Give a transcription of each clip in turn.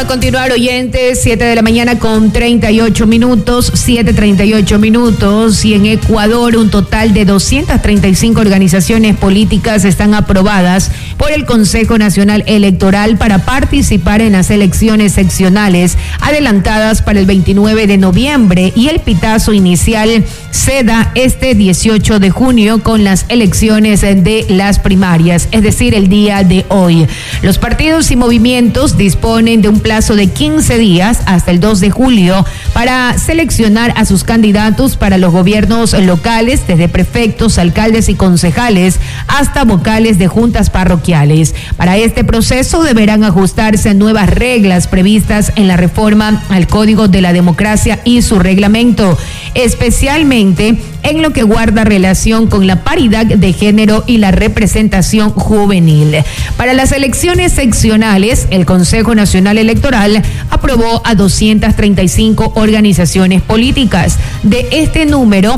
a continuar, oyentes, 7 de la mañana con 38 minutos, 7:38 minutos, y en Ecuador un total de 235 organizaciones políticas están aprobadas por el Consejo Nacional Electoral para participar en las elecciones seccionales adelantadas para el 29 de noviembre, y el pitazo inicial se da este 18 de junio con las elecciones de las primarias, es decir, el día de hoy. Los partidos y movimientos disponen de un plazo de 15 días hasta el 2 de julio para seleccionar a sus candidatos para los gobiernos locales, desde prefectos, alcaldes y concejales hasta vocales de juntas parroquiales. Para este proceso deberán ajustarse a nuevas reglas previstas en la reforma al Código de la Democracia y su reglamento, especialmente en lo que guarda relación con la paridad de género y la representación juvenil. Para las elecciones seccionales, el Consejo Nacional Electoral aprobó a 235 organizaciones políticas. De este número,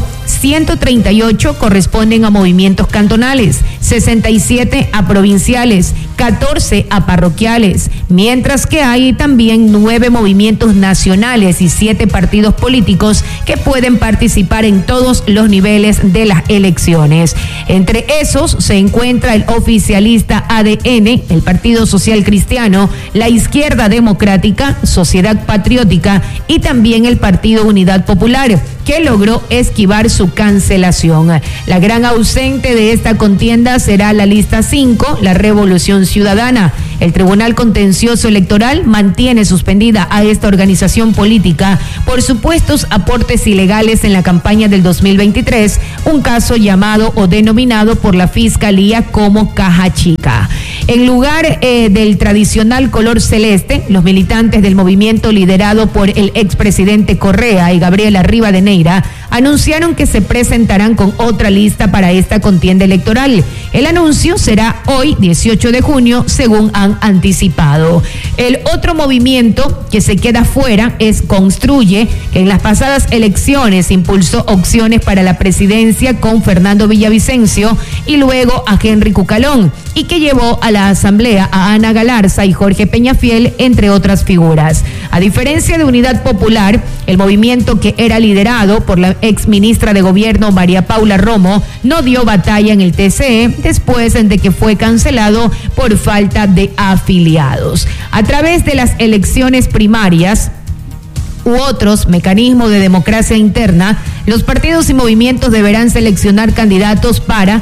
138 corresponden a movimientos cantonales, 67 a provinciales, 14 a parroquiales, mientras que hay también 9 movimientos nacionales y 7 partidos políticos que pueden participar en todos los niveles de las elecciones. Entre esos se encuentra el oficialista ADN, el Partido Social Cristiano, la Izquierda Democrática, Sociedad Patriótica y también el Partido Unidad Popular, que logró esquivar su cancelación. La gran ausente de esta contienda será la lista 5, la Revolución Ciudadana. El Tribunal Contencioso Electoral mantiene suspendida a esta organización política por supuestos aportes ilegales en la campaña del 2023, un caso llamado o denominado por la Fiscalía como Caja Chica. En lugar del tradicional color celeste, los militantes del movimiento liderado por el expresidente Correa y Gabriela Rivadeneira anunciaron que se presentarán con otra lista para esta contienda electoral. El anuncio será hoy, 18 de junio, según han anticipado. El otro movimiento que se queda fuera es Construye, que en las pasadas elecciones impulsó opciones para la presidencia con Fernando Villavicencio y luego a Henry Cucalón, y que llevó a la asamblea a Ana Galarza y Jorge Peñafiel, entre otras figuras. A diferencia de Unidad Popular, el movimiento que era liderado por la ex ministra de Gobierno María Paula Romo no dio batalla en el TCE después de que fue cancelado por falta de afiliados. A través de las elecciones primarias u otros mecanismos de democracia interna, los partidos y movimientos deberán seleccionar candidatos para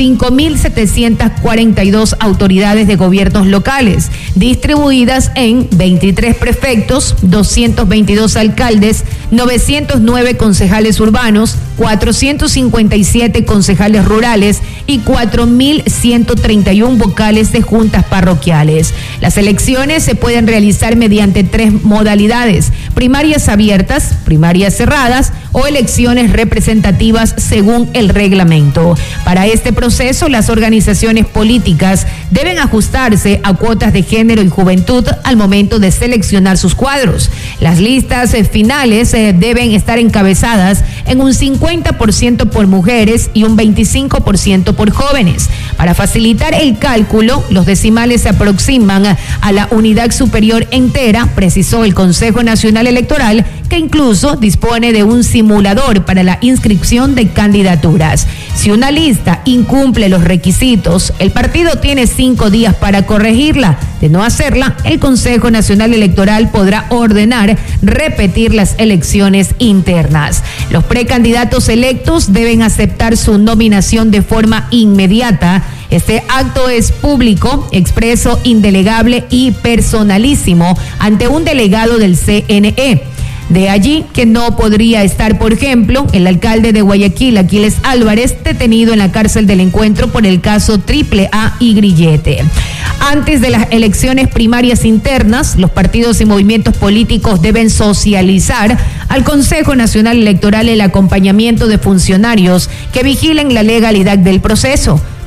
5.742 autoridades de gobiernos locales, distribuidas en 23 prefectos, 222 alcaldes, 909 concejales urbanos, 457 concejales rurales y 4.131 vocales de juntas parroquiales. Las elecciones se pueden realizar mediante 3 modalidades: primarias abiertas, primarias cerradas o elecciones representativas según el reglamento. Para este proceso, las organizaciones políticas deben ajustarse a cuotas de género y juventud al momento de seleccionar sus cuadros. Las listas finales deben estar encabezadas en un 50% por mujeres y un 25% por jóvenes. Para facilitar el cálculo, los decimales se aproximan a la unidad superior entera, precisó el Consejo Nacional Electoral, que incluso dispone de un simulador para la inscripción de candidaturas. Si una lista incumple los requisitos, el partido tiene 5 días para corregirla. De no hacerla, el Consejo Nacional Electoral podrá ordenar repetir las elecciones internas. Los precandidatos electos deben aceptar su nominación de forma inmediata. Este acto es público, expreso, indelegable y personalísimo ante un delegado del CNE. De allí que no podría estar, por ejemplo, el alcalde de Guayaquil, Aquiles Álvarez, detenido en la cárcel del Encuentro por el caso AAA y Grillete. Antes de las elecciones primarias internas, los partidos y movimientos políticos deben socializar al Consejo Nacional Electoral el acompañamiento de funcionarios que vigilen la legalidad del proceso.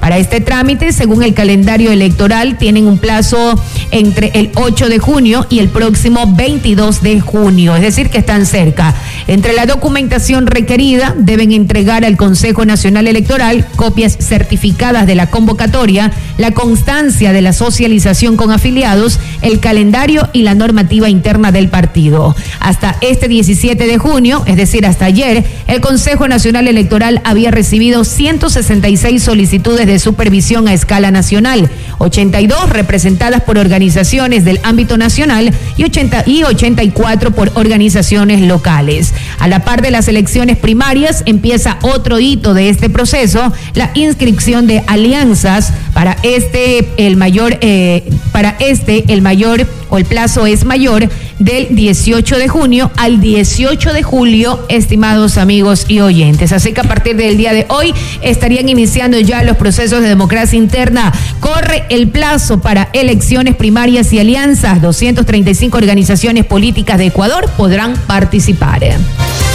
Para este trámite, según el calendario electoral, tienen un plazo entre el 8 de junio y el próximo 22 de junio, es decir, que están cerca. Entre la documentación requerida, deben entregar al Consejo Nacional Electoral copias certificadas de la convocatoria, la constancia de la socialización con afiliados, el calendario y la normativa interna del partido. Hasta este 17 de junio, es decir, hasta ayer, el Consejo Nacional Electoral había recibido 166 solicitudes de supervisión a escala nacional, 82 representadas por organizaciones del ámbito nacional y 84 por organizaciones locales. A la par de las elecciones primarias, empieza otro hito de este proceso, la inscripción de alianzas. Para el plazo es mayor del 18 de junio al 18 de julio, estimados amigos y oyentes. Así que a partir del día de hoy estarían iniciando ya los procesos de democracia interna. Corre el plazo para elecciones primarias y alianzas. 235 organizaciones políticas de Ecuador podrán participar.